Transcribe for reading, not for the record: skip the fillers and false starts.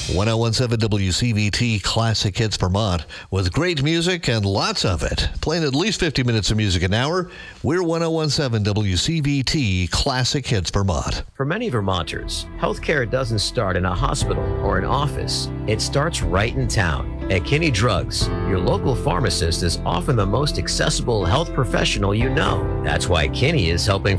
1017 WCVT Classic Hits Vermont with great music and lots of it. Playing at least 50 minutes of music an hour. We're 1017 WCVT Classic Hits Vermont. For many Vermonters, healthcare doesn't start in a hospital or an office. It starts right in town. At Kinney Drugs, your local pharmacist is often the most accessible health professional you know. That's why Kinney is helping